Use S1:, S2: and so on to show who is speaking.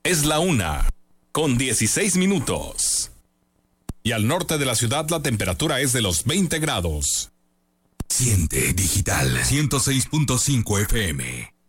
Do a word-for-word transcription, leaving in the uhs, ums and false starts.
S1: Es la una, con dieciséis minutos. Y al norte de la ciudad la temperatura es de los veinte grados.
S2: Siente Digital ciento seis punto cinco F M.